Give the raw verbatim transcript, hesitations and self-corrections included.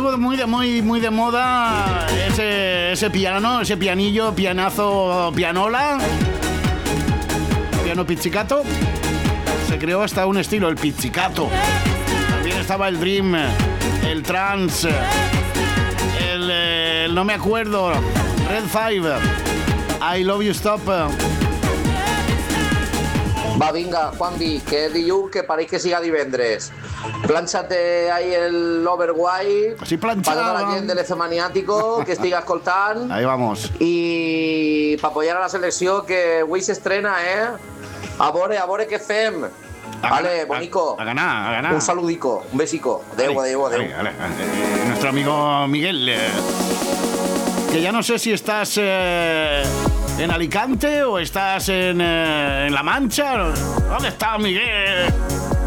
estuvo muy de, muy, muy de moda ese, ese piano, ese pianillo, pianazo, pianola, piano pizzicato. Se creó hasta un estilo, el pizzicato. También estaba el dream, el trance, el, el no me acuerdo, Red Five, I Love You Stop. Va, vinga, Juanvi, que és dilluns, que pareix que siga divendres. Plánchate ahí el Overwhite. Sí, planchado. Para tota la gent de l'F Maniático que estiga escoltant. Ahí vamos. I per apoyar a la selecció que avui s'estrena, eh? A veure, a veure què fem. A vale, ganar, bonico. A, a ganar, a ganar. Un saludico, un besico. Adeu, Vale, adeu, adeu. vale, vale. Eh, nuestro amigo Miguel, eh, que ya no sé si estás eh, en Alicante o estás en, eh, en La Mancha. ¿Dónde está Miguel?